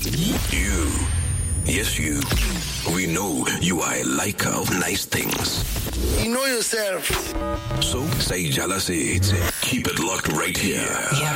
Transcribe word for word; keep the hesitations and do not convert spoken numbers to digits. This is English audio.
You, yes you, we know you are a liker of nice things. You know yourself. So, say jealousy. Keep it locked right here. Yeah.